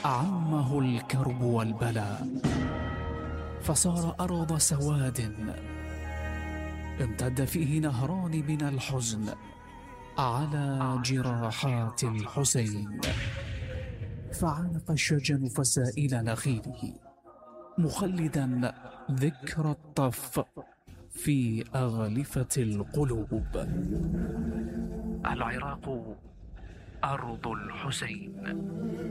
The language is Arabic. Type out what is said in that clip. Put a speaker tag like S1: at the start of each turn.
S1: عمه الكرب والبلاء، فصار أرض سواد امتد فيه نهران من الحزن على جراحات الحسين. فعانق الشجن فسائل نخيله مخلدا ذكرى الطف في أغلفة القلوب. العراق أرض الحسين.